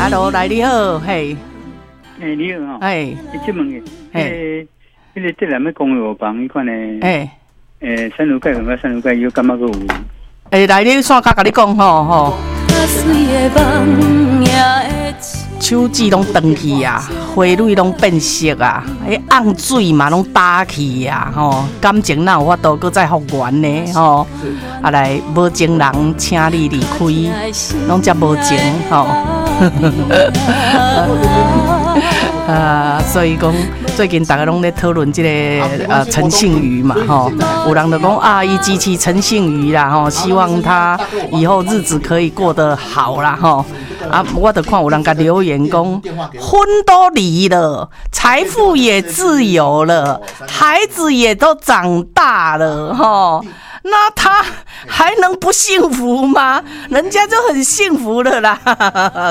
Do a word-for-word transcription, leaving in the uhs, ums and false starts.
，Hello， 来你好，嘿， 哎，你好哈， 哎， 你这问嘅，诶，迄个这两个公路房迄款诶， 哎， 诶，三路街同埋三路街有感觉个有？ 诶，来你线卡甲你讲吼吼。手指拢断去啊，花蕊拢变色啊，迄红水嘛拢打去啊，吼，感情哪有法度搁再复原呢？吼，啊来无情人请你离开，拢遮无情吼。啊，所以讲最近大家拢在讨论这个呃陈幸妤嘛，吼，有人就讲啊，伊支持陈幸妤啦，吼，希望他以后日子可以过得好啦，吼。啊，我就看有人甲留言讲，婚都离了，财富也自由了，孩子也都长大了，吼。那他还能不幸福吗？人家就很幸福了啦。